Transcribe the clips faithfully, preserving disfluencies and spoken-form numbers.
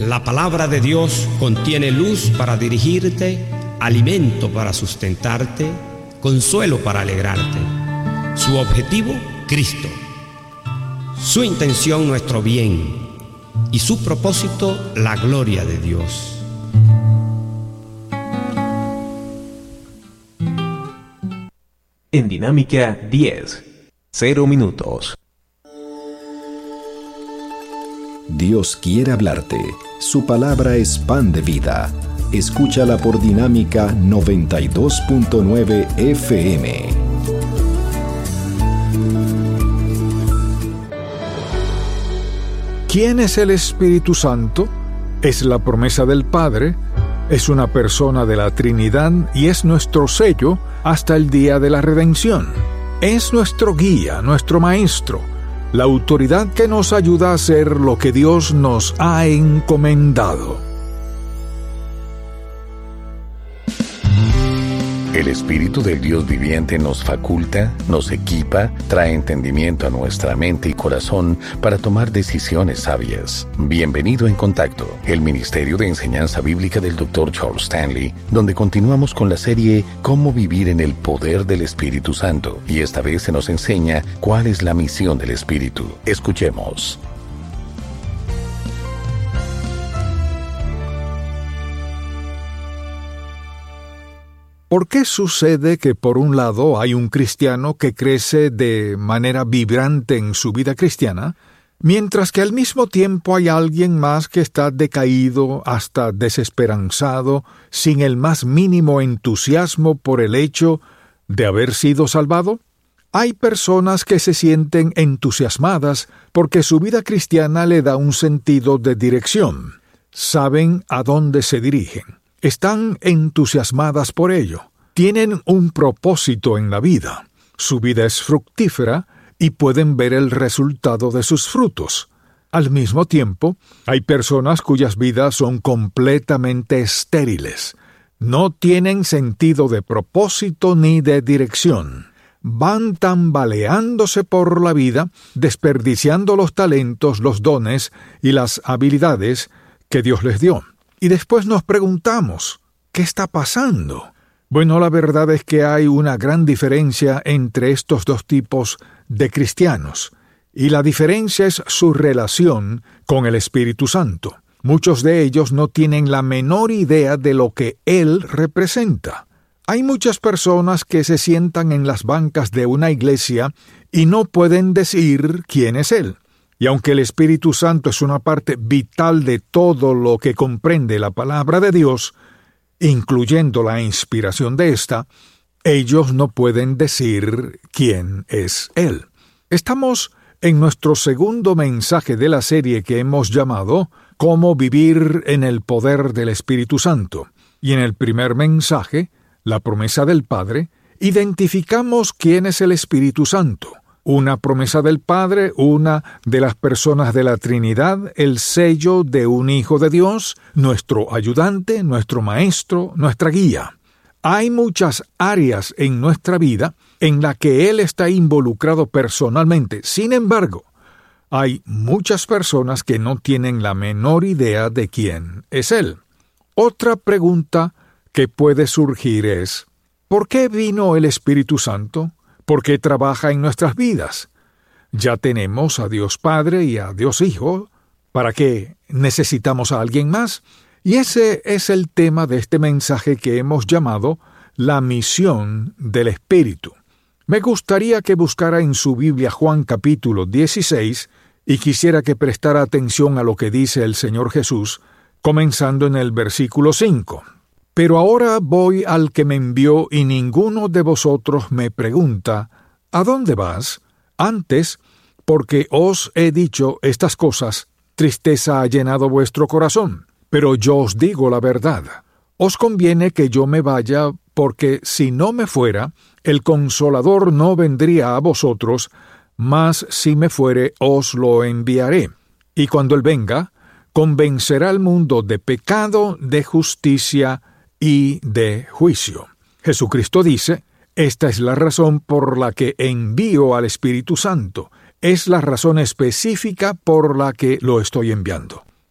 La palabra de Dios contiene luz para dirigirte, alimento para sustentarte, consuelo para alegrarte. Su objetivo, Cristo. Su intención, nuestro bien. Y su propósito, la gloria de Dios. En Dinámica diez, cero minutos. Dios quiere hablarte. Su palabra es pan de vida. Escúchala por Dinámica noventa y dos punto nueve F M. ¿Quién es el Espíritu Santo? Es la promesa del Padre, es una persona de la Trinidad y es nuestro sello hasta el día de la redención. Es nuestro guía, nuestro maestro, la autoridad que nos ayuda a hacer lo que Dios nos ha encomendado. El Espíritu del Dios viviente nos faculta, nos equipa, trae entendimiento a nuestra mente y corazón para tomar decisiones sabias. Bienvenido en Contacto, el Ministerio de Enseñanza Bíblica del doctor Charles Stanley, donde continuamos con la serie Cómo vivir en el poder del Espíritu Santo, y esta vez se nos enseña cuál es la misión del Espíritu. Escuchemos. ¿Por qué sucede que por un lado hay un cristiano que crece de manera vibrante en su vida cristiana, mientras que al mismo tiempo hay alguien más que está decaído hasta desesperanzado, sin el más mínimo entusiasmo por el hecho de haber sido salvado? Hay personas que se sienten entusiasmadas porque su vida cristiana le da un sentido de dirección. Saben a dónde se dirigen. Están entusiasmadas por ello. Tienen un propósito en la vida. Su vida es fructífera y pueden ver el resultado de sus frutos. Al mismo tiempo, hay personas cuyas vidas son completamente estériles. No tienen sentido de propósito ni de dirección. Van tambaleándose por la vida, desperdiciando los talentos, los dones y las habilidades que Dios les dio. Y después nos preguntamos, ¿qué está pasando? Bueno, la verdad es que hay una gran diferencia entre estos dos tipos de cristianos, y la diferencia es su relación con el Espíritu Santo. Muchos de ellos no tienen la menor idea de lo que Él representa. Hay muchas personas que se sientan en las bancas de una iglesia y no pueden decir quién es Él. Y aunque el Espíritu Santo es una parte vital de todo lo que comprende la palabra de Dios, incluyendo la inspiración de ésta, ellos no pueden decir quién es Él. Estamos en nuestro segundo mensaje de la serie que hemos llamado Cómo vivir en el poder del Espíritu Santo. Y en el primer mensaje, la promesa del Padre, identificamos quién es el Espíritu Santo. Una promesa del Padre, una de las personas de la Trinidad, el sello de un Hijo de Dios, nuestro ayudante, nuestro maestro, nuestra guía. Hay muchas áreas en nuestra vida en las que Él está involucrado personalmente. Sin embargo, hay muchas personas que no tienen la menor idea de quién es Él. Otra pregunta que puede surgir es, ¿por qué vino el Espíritu Santo? ¿Por qué trabaja en nuestras vidas? Ya tenemos a Dios Padre y a Dios Hijo. ¿Para qué necesitamos a alguien más? Y ese es el tema de este mensaje que hemos llamado la misión del Espíritu. Me gustaría que buscara en su Biblia Juan capítulo dieciséis y quisiera que prestara atención a lo que dice el Señor Jesús, comenzando en el versículo cinco. Pero ahora voy al que me envió y ninguno de vosotros me pregunta, ¿a dónde vas? Antes, porque os he dicho estas cosas, tristeza ha llenado vuestro corazón. Pero yo os digo la verdad. Os conviene que yo me vaya, porque si no me fuera, el Consolador no vendría a vosotros, mas si me fuere, os lo enviaré. Y cuando Él venga, convencerá al mundo de pecado, de justicia y de juicio. Jesucristo dice, esta es la razón por la que envío al Espíritu Santo. Es la razón específica por la que lo estoy enviando.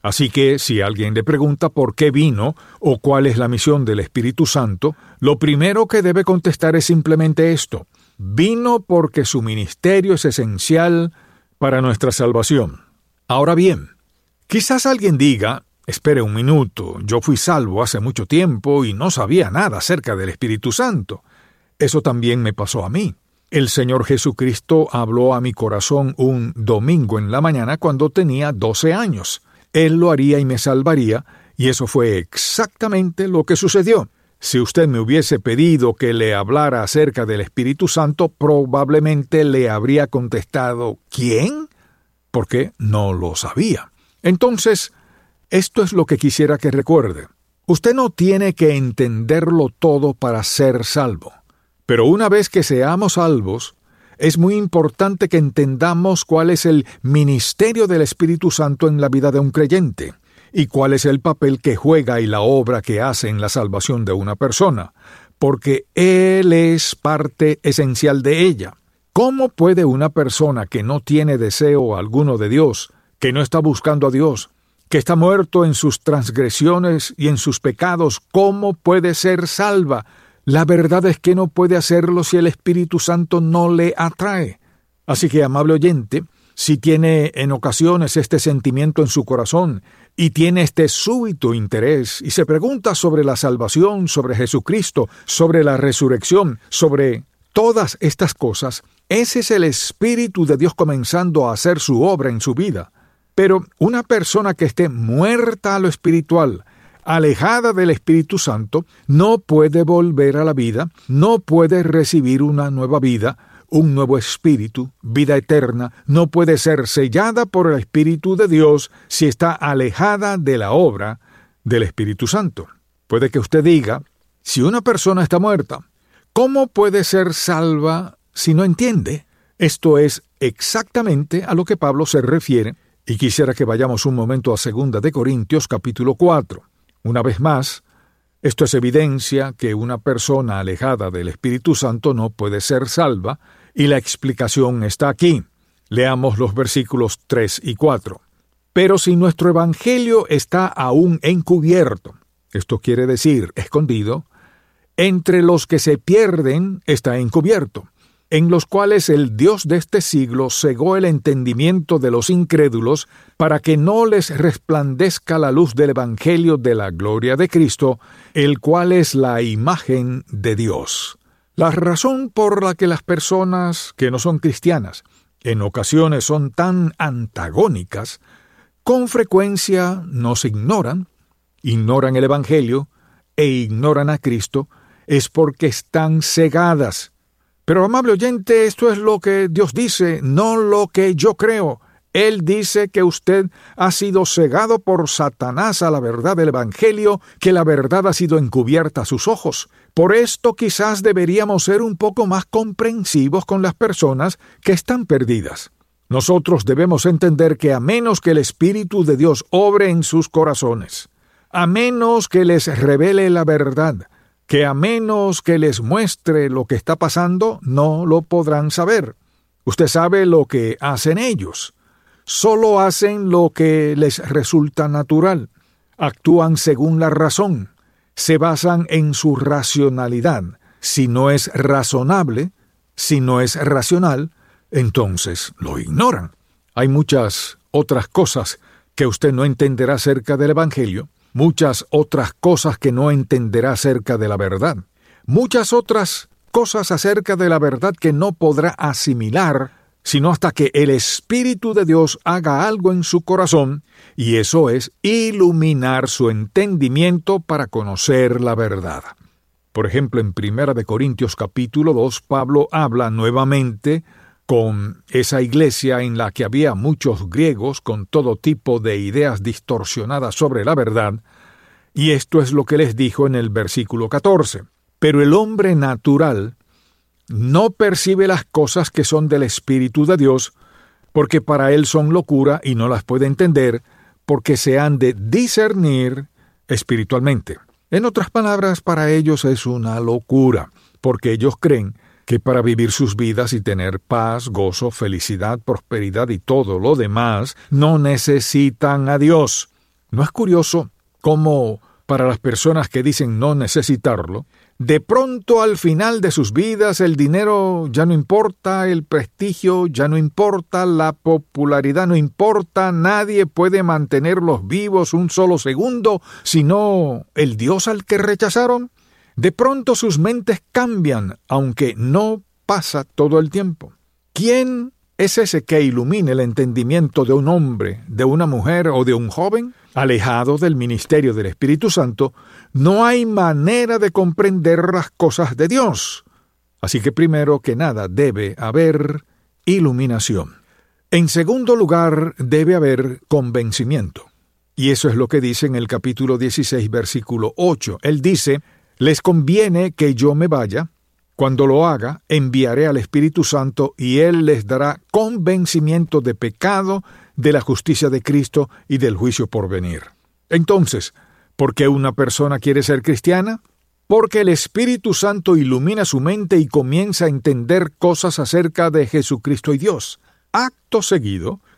Así que si alguien le pregunta por qué vino o cuál es la misión del Espíritu Santo, lo primero que debe contestar es simplemente esto: vino porque su ministerio es esencial para nuestra salvación. Ahora bien, quizás alguien diga: espere un minuto, yo fui salvo hace mucho tiempo y no sabía nada acerca del Espíritu Santo. Eso también me pasó a mí. El Señor Jesucristo habló a mi corazón un domingo en la mañana cuando tenía doce años. Él lo haría y me salvaría, y eso fue exactamente lo que sucedió. Si usted me hubiese pedido que le hablara acerca del Espíritu Santo, probablemente le habría contestado: ¿quién? Porque no lo sabía. Entonces, esto es lo que quisiera que recuerde. Usted no tiene que entenderlo todo para ser salvo. Pero una vez que seamos salvos, es muy importante que entendamos cuál es el ministerio del Espíritu Santo en la vida de un creyente y cuál es el papel que juega y la obra que hace en la salvación de una persona, porque Él es parte esencial de ella. ¿Cómo puede una persona que no tiene deseo alguno de Dios, que no está buscando a Dios, que está muerto en sus transgresiones y en sus pecados, cómo puede ser salva? La verdad es que no puede hacerlo si el Espíritu Santo no le atrae. Así que, amable oyente, si tiene en ocasiones este sentimiento en su corazón y tiene este súbito interés y se pregunta sobre la salvación, sobre Jesucristo, sobre la resurrección, sobre todas estas cosas, ese es el Espíritu de Dios comenzando a hacer su obra en su vida. Pero una persona que esté muerta a lo espiritual, alejada del Espíritu Santo, no puede volver a la vida, no puede recibir una nueva vida, un nuevo espíritu, vida eterna, no puede ser sellada por el Espíritu de Dios si está alejada de la obra del Espíritu Santo. Puede que usted diga: si una persona está muerta, ¿cómo puede ser salva si no entiende? Esto es exactamente a lo que Pablo se refiere, y quisiera que vayamos un momento a segunda de Corintios capítulo cuatro. Una vez más, esto es evidencia que una persona alejada del Espíritu Santo no puede ser salva, y la explicación está aquí. Leamos los versículos tres y cuatro. Pero si nuestro evangelio está aún encubierto, esto quiere decir escondido, entre los que se pierden está encubierto, en los cuales el Dios de este siglo cegó el entendimiento de los incrédulos para que no les resplandezca la luz del evangelio de la gloria de Cristo, el cual es la imagen de Dios. La razón por la que las personas que no son cristianas en ocasiones son tan antagónicas, con frecuencia nos ignoran, ignoran el evangelio e ignoran a Cristo, es porque están cegadas. Pero, amable oyente, esto es lo que Dios dice, no lo que yo creo. Él dice que usted ha sido cegado por Satanás a la verdad del Evangelio, que la verdad ha sido encubierta a sus ojos. Por esto quizás deberíamos ser un poco más comprensivos con las personas que están perdidas. Nosotros debemos entender que a menos que el Espíritu de Dios obre en sus corazones, a menos que les revele la verdad, que a menos que les muestre lo que está pasando, no lo podrán saber. Usted sabe lo que hacen ellos. Solo hacen lo que les resulta natural. Actúan según la razón. Se basan en su racionalidad. Si no es razonable, si no es racional, entonces lo ignoran. Hay muchas otras cosas que usted no entenderá acerca del Evangelio, muchas otras cosas que no entenderá acerca de la verdad, muchas otras cosas acerca de la verdad que no podrá asimilar, sino hasta que el Espíritu de Dios haga algo en su corazón, y eso es iluminar su entendimiento para conocer la verdad. Por ejemplo, en Primera de Corintios capítulo dos, Pablo habla nuevamente con esa iglesia en la que había muchos griegos con todo tipo de ideas distorsionadas sobre la verdad, y esto es lo que les dijo en el versículo catorce. Pero el hombre natural no percibe las cosas que son del Espíritu de Dios, porque para él son locura y no las puede entender, porque se han de discernir espiritualmente. En otras palabras, para ellos es una locura, porque ellos creen que para vivir sus vidas y tener paz, gozo, felicidad, prosperidad y todo lo demás, no necesitan a Dios. ¿No es curioso cómo, para las personas que dicen no necesitarlo, de pronto al final de sus vidas el dinero ya no importa, el prestigio ya no importa, la popularidad no importa, nadie puede mantenerlos vivos un solo segundo, sino el Dios al que rechazaron? De pronto sus mentes cambian, aunque no pasa todo el tiempo. ¿Quién es ese que ilumina el entendimiento de un hombre, de una mujer o de un joven? Alejado del ministerio del Espíritu Santo, no hay manera de comprender las cosas de Dios. Así que primero que nada debe haber iluminación. En segundo lugar, debe haber convencimiento. Y eso es lo que dice en el capítulo dieciséis, versículo ocho. Él dice: «Les conviene que yo me vaya. Cuando lo haga, enviaré al Espíritu Santo y Él les dará convencimiento de pecado, de la justicia de Cristo y del juicio por venir». Entonces, ¿por qué una persona quiere ser cristiana? Porque el Espíritu Santo ilumina su mente y comienza a entender cosas acerca de Jesucristo y Dios. Acto seguido,